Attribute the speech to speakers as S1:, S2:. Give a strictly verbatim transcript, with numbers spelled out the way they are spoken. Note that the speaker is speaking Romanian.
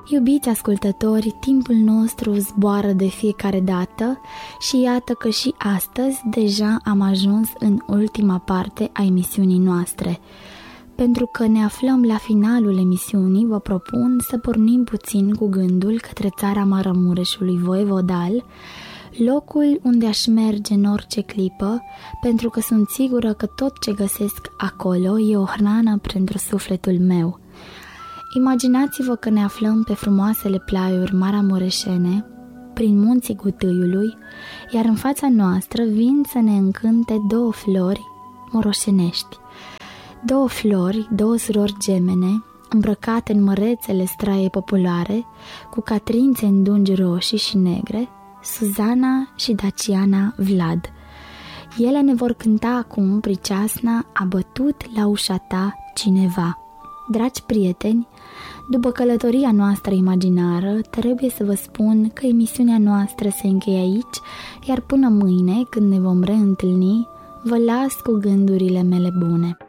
S1: Iubiți ascultători, timpul nostru zboară de fiecare dată și iată că și astăzi deja am ajuns în ultima parte a emisiunii noastre. Pentru că ne aflăm la finalul emisiunii, vă propun să pornim puțin cu gândul către țara Maramureșului voievodal, locul unde aș merge în orice clipă, pentru că sunt sigură că tot ce găsesc acolo e o hrană pentru sufletul meu. Imaginați-vă că ne aflăm pe frumoasele plaiuri maramureșene, prin munții Gutâiului, iar în fața noastră vin să ne încânte două flori moroșenești. Două flori, două surori gemene, îmbrăcate în mărețele straie populare, cu catrințe în dungi roșii și negre, Suzana și Daciana Vlad. Ele ne vor cânta acum priceasna "A bătut la ușa ta cineva". Dragi prieteni, după călătoria noastră imaginară, trebuie să vă spun că emisiunea noastră se încheie aici, iar până mâine, când ne vom reîntâlni, vă las cu gândurile mele bune.